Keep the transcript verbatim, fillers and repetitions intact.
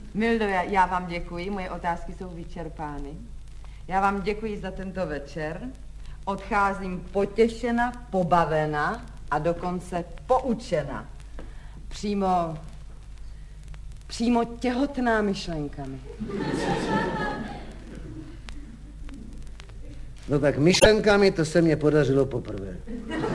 Mildo, já, já vám děkuji, moje otázky jsou vyčerpány. Já vám děkuji za tento večer. Odcházím potěšena, pobavena a dokonce poučena. Přímo, přímo těhotná myšlenkami. No tak myšlenkami to se mně podařilo poprvé.